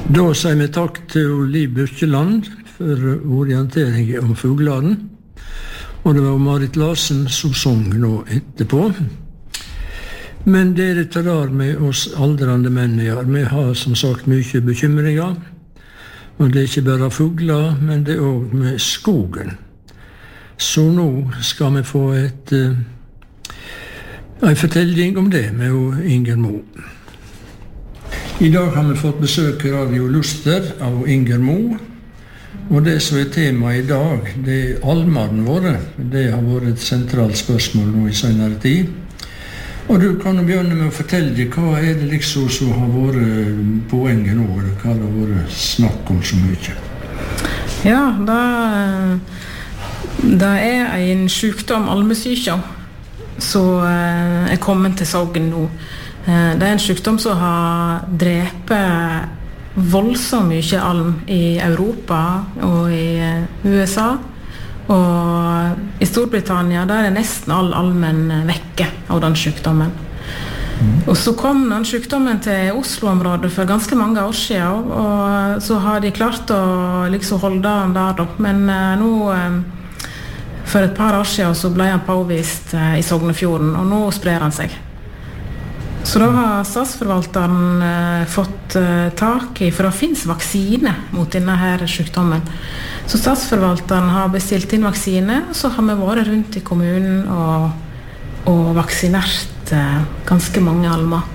Da sier vi takk til Liv Birkeland for orientering om fuglene. Og det var Marit Larsen som sang nå etterpå. Men dere tar med oss aldrande menn her. Vi har som sagt mye bekymringer. Og det er ikke bare fugler, men det er også med skogen. Så nå skal vi få en fortelling om det med Inger Mo. I dag har vi fått besøk i Radio Luster av Inger Mo. Og det som er tema i dag, det er almene våre. Det har vært et sentralt spørsmål nå i senere tid. Og du kan jo begynne med å fortelle hva er det liksom som har vært poenget nå, hva det har vært snakk om så mye. Ja, det er en sykdom, almesyke, som er kommet til Sogn nå. Det er en sykdom som har drept voldsomt mye alm i Europa og i USA. Og i Storbritannia der er nesten all almen vekke av den sykdommen. Og så kom den sykdommen til Oslo-området for ganske mange år siden, og så har de klart å liksom holde den der da. Men nå, for et par år siden, så ble han påvist i Sognefjorden, og nå sprer han seg. Så da har statsforvalteren fått tak i, for det finnes vaksine mot denne her sykdommen. Så statsforvalteren har bestilt inn vaksine, og så har vi vært rundt i kommunen og vaksinert ganske mange almer.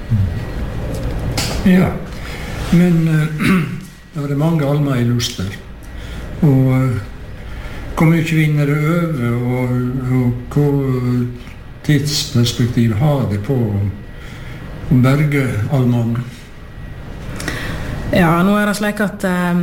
Ja, men det er mange almer i Luster. Og hvor mye vinner det over, og hva tidsperspektiv har det på berge almene? Ja, nå er det slik at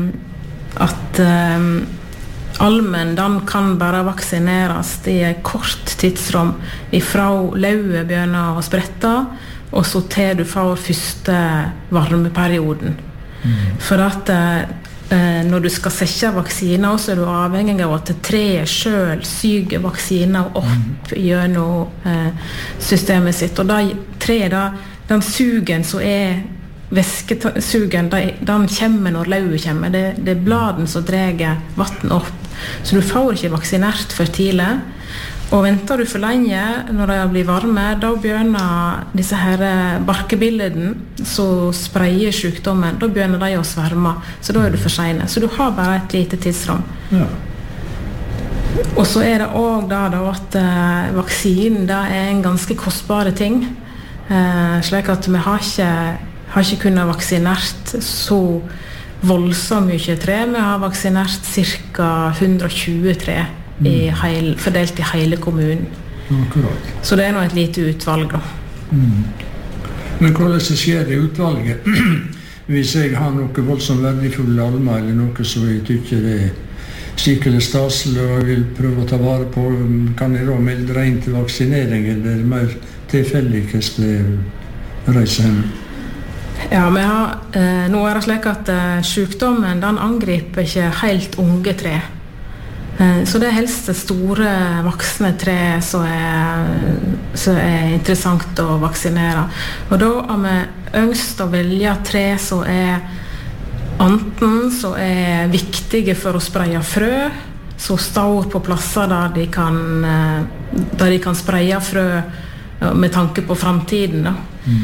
almen, den kan bare vaksineres i et kort tidsrom ifra lauet begynner å sprette, og så til du får første varmeperioden. For at når du skal sette vaksiner, så er du avhengig av at treet selv syger vaksiner opp gjennom systemet sitt. Og den sugen som er væskesugen, den kommer når lauet kommer. Det er bladen som drar vatten opp. Så du får ikke vaksinert for tidlig. Og venter du for lenge, når det blir varme, da begynner disse her barkebilleden som spreier sykdommen, da begynner de å sverme, så da er du for sene. Så du har bare et lite tidsrom. Ja. Og så er det også da at vaksinen da er en ganske kostbare ting, slik at vi har ikke kunnet vaksinert så voldsomt mye tre. Vi har vaksinert ca. 120 tre fordelt i hele kommunen. Akkurat. Så det er nå et lite utvalg da. Men hvordan skjer det utvalget? Hvis jeg har noe voldsomt verdifulle almer, eller noe som jeg tykker er skikkelig staselig og jeg vil prøve å ta vare på, kan jeg da melde deg inn til vaksinering, eller er det mer tilfeldig hvis det reiser hen? Ja, nå er det slik at sykdommen, den angriper ikke helt unge tre. Så det er helst store voksne tre som er interessant å vaksinere. Og da har vi ønsket å velge tre som er enten som er viktige for å spreie frø, som står på plasser der de kan spreie frø med tanke på fremtiden da.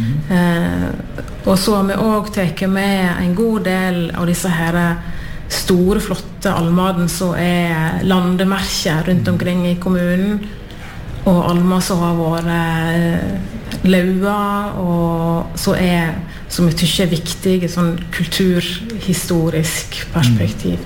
Og så har vi også tatt med en god del av disse her store, flotte almaden som er landemerker rundt omkring i kommunen, og almer som har vært laua, og som jeg tykker er viktige sånn kulturhistorisk perspektiv.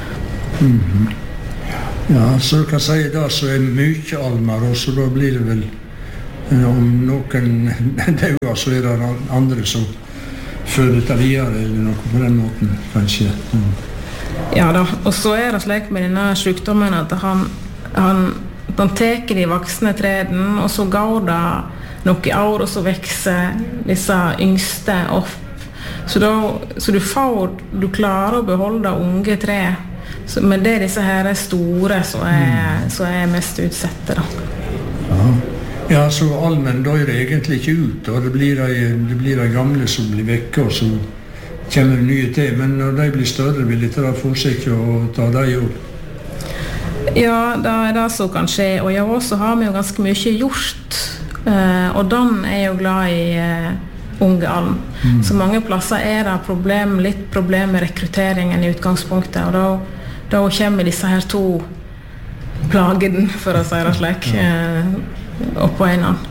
Ja, så du kan si da så er mye almer, og så da blir det vel om noen dauer, så er det andre som fører dette videre, eller noe på den måten, kanskje. Ja da, og så er det slik med denne sykdommen at han teker de voksne treden, og så går det noen år, og så vekser disse yngste opp. Så du klarer å beholde unge tre, men det er disse her store som er mest utsette da. Ja, så almen dør egentlig ikke ut, og det blir de gamle som blir vekke, og så kommer nye til, men når de blir større, vil de ta forsiktig og ta de opp? Ja, det det som kan skje, og i år så har vi jo ganske mye gjort, og Dan er jo glad i unge alm. Så mange plasser det litt problem med rekrutteringen i utgangspunktet, og da kommer disse her to plagene, for å si det slik, oppå en annen.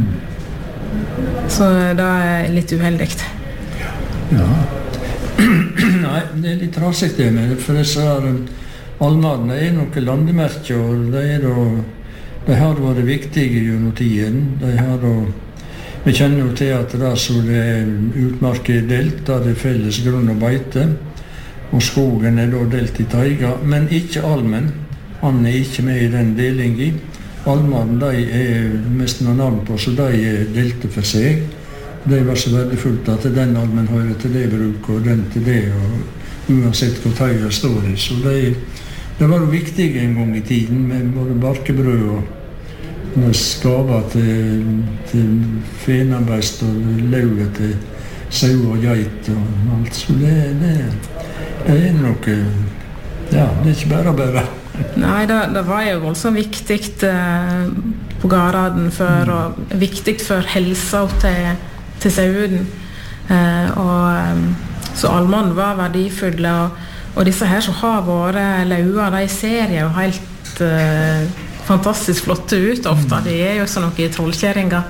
Så det litt uheldig. Ja. Nei, det litt raskt det med, for disse almene noe landemerke, og de har vært viktige gjennom tiden. Vi kjenner jo til at det utmark delt, der det felles grunn og beite, og skogen da delt i taiga, men ikke almen. Han ikke med i den delingen. Almene de mest noen navn på, så de delte for seg. Det var så verdifullt at den almen hører til det bruk, og den til det, og uansett hvor taiga står i. Så det var jo viktig en gang i tiden, med både barkebrød og skaver til fenarbeist og lauget til sau og geit og alt. Så det noe, ja, det ikke bare. Nei, det var jo voldsomt viktig på gården før, og viktig for helsa til sauen. Så almene var verdifulle, og disse her som har vært laua, de ser jo helt fantastisk flotte ut ofte. De jo sånn noe trollkjæringer.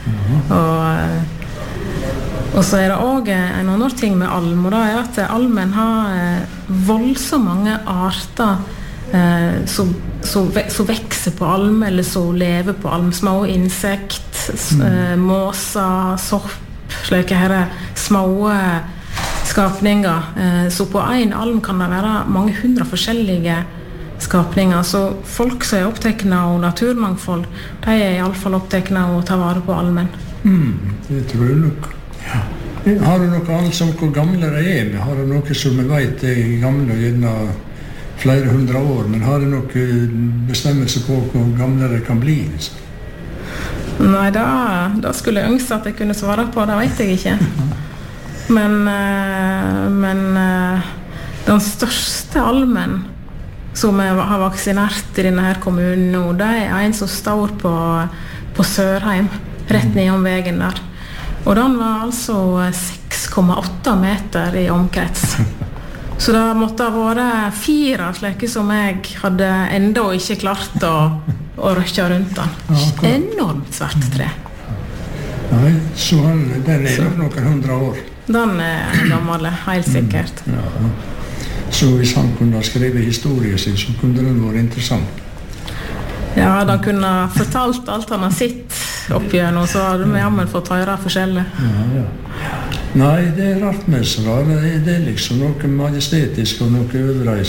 Og så det også en annen ting med alm, og det at almen har voldsomt mange arter som vekser på alm, eller som lever på alm. Små insekt, måser, sopp, slike her små skapninger. Så på en alm kan det være mange hundre forskjellige skapninger. Så folk som opptatt av naturmangfold, de i alle fall opptatt av å ta vare på almen. Det tror jeg nok. Ja. Har du noe annet som hvor gamle de med? Har du noe som vi vet gamle gjennom flere hundre år, men har du noen bestemmelse på hvor gamle det kan bli? Nei, da skulle jeg ønske at jeg kunne svare på, det vet jeg ikke. Men den største almen som har vaksinert i denne her kommunen nå, det en som står på Sørheim, rett nedom veien der. Og den var altså 6,8 meter i omkrets. Så det måtte ha vært 4 slike som jeg hadde enda ikke klart å røkke rundt den. Enormt svært tre. Nei, så den nok noen 100 år. Den gammel, helt sikkert. Ja. Så hvis han kunne skrive historien sin, så kunne den vært interessant. Ja, han kunne fortalt alt han har sett oppigjennom, så hadde vi jammen fått høre forskjellig. Ja. Nei, det rart med så da. Det liksom noe majestetisk og noe øvreis.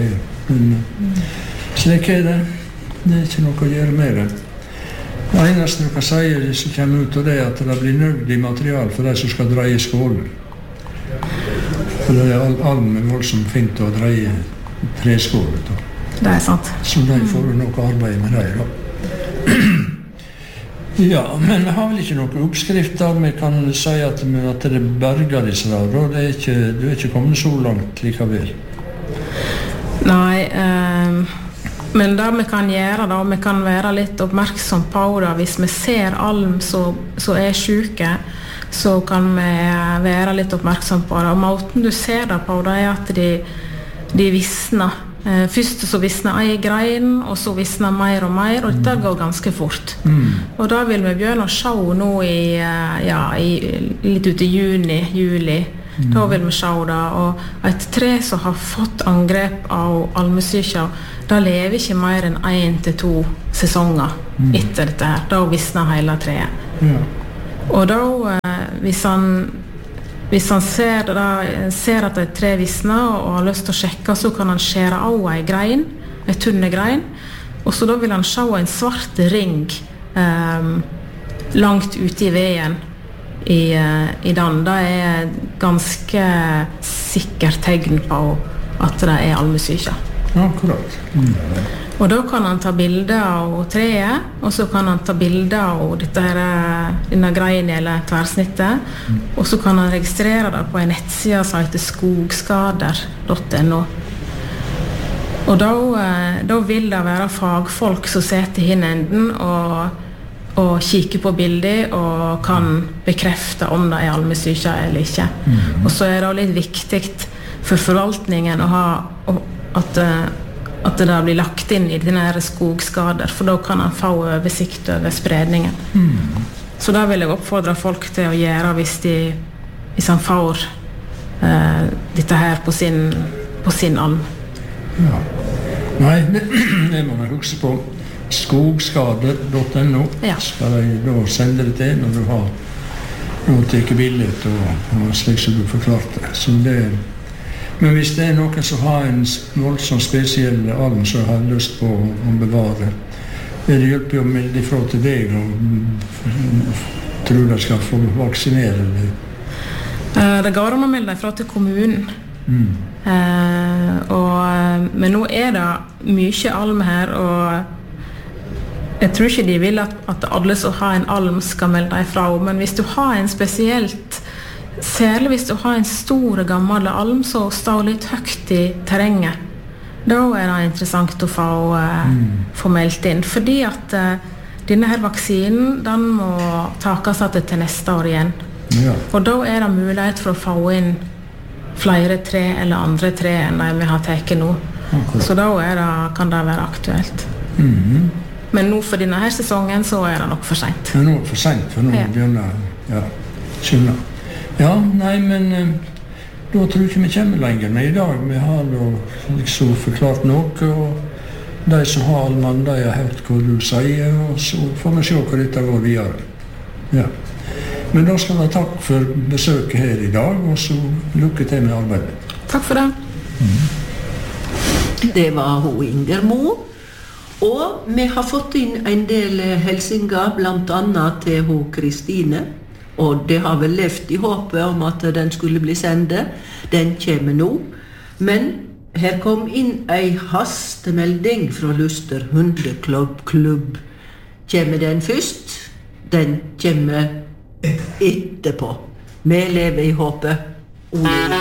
Slik det. Det ikke noe å gjøre med det. Det eneste du kan si som kommer ut av det, at det blir nødvendig material for de som skal dreie skålen. For det almen voldsomt fint å dreie treskålet. Det sant. Så de får noe arbeid med det, da. Ja, men vi har vel ikke noen oppskrifter. Vi kan si at det berger disse der, og du ikke kommet så langt likevel. Nei, men det vi kan gjøre da, vi kan være litt oppmerksom på det. Hvis vi ser alm som syke, så kan vi være litt oppmerksom på det. Og måten du ser det på, det at de visner. Først så visner en grein, og så visner mer og mer, og dette går ganske fort. Og da vil vi begynne å se nå litt ut i juli. Da vil vi se det, og et tre som har fått angrep av almesyke, da lever ikke mer enn 1 til 2 sesonger etter dette her. Da visner hele treet. Og da, hvis han ser at et tre visner og har lyst til å sjekke, så kan han skjære av en grein, en tunne grein, og så da vil han se en svart ring langt ute i veien i den. Det ganske sikkert tegn på at det almesyke. Akkurat. Og da kan han ta bilder av treet, og så kan han ta bilder av denne greien eller tverrsnittet, og så kan han registrere det på en nettside som heter skogskader.no. Og da vil det være fagfolk som setter i enden og kikker på bildet og kan bekrefte om det almesyke eller ikke. Og så det litt viktig for forvaltningen å ha at det blir lagt inn i denne skogskader, for da kan han få oversikt over spredningen. Så da vil jeg oppfordre folk til å gjøre hvis han får dette her på sin alm. Ja. Nei, det må man huske på. Skogskader.no skal jeg da sende det til når du har tatt bildet og slik som du forklarte. Men hvis det noen som har en voldsomt spesiell alm som har lyst på å bevare, det hjelper jo å melde ifra til deg og tror de skal få vaksinere det. Det går an å melde ifra til kommunen. Men nå det mye alm her, og jeg tror ikke de vil at alle som har en alm skal melde ifra, men hvis du har en spesielt, særlig hvis du har en stor gammel alm som står litt høyt i terrenget, da det interessant å få meldt inn, fordi at denne her vaksinen, den må takes til neste år igjen. Og da det mulighet for å få inn flere tre eller andre tre enn de vi har tatt nå. Så da kan det være aktuelt. Men nå for denne her sesongen så det nok for sent. Det nå for sent, for nå begynner skjønner. Ja, nei, men da tror jeg ikke vi kommer lenger. Men i dag vi har liksom forklart noe, og de som har allmann, de har hørt hva du sier, og så får vi se hva dette går videre. Ja. Men da skal jeg takk for besøket her i dag, og så lykke til med arbeidet. Takk for det. Det var hun Inger Mo, og vi har fått inn en del hilsener, blant annet til hun Kristine, og det har vel levd i håpet om at den skulle bli sendet. Den kommer nå, men her kom inn en hastemelding fra Luster Hundeklubb. Kommer den først? Den kommer etterpå. Vi lever i håpet.